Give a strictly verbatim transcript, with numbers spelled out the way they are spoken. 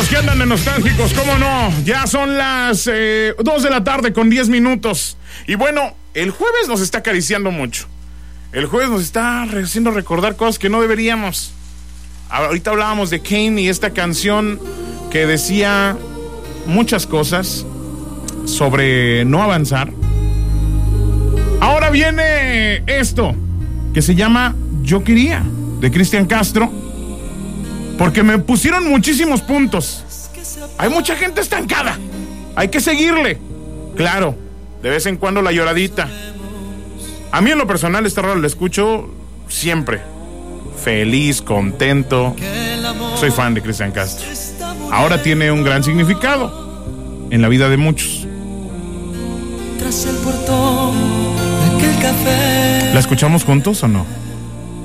los que andan de nostálgicos, cómo no. Ya son las eh, dos de la tarde con diez minutos. Y bueno, el jueves nos está acariciando mucho. El jueves nos está haciendo recordar cosas que no deberíamos. Ahorita hablábamos de Kane y esta canción que decía muchas cosas sobre no avanzar. Ahora viene esto que se llama Yo Quería, de Cristian Castro, porque me pusieron muchísimos puntos. Hay mucha gente estancada, hay que seguirle. Claro, de vez en cuando la lloradita. A mí en lo personal esta rola la escucho siempre. Feliz, contento. Soy fan de Cristian Castro. Ahora tiene un gran significado en la vida de muchos. Tras el portón de aquel café. ¿La escuchamos juntos o no?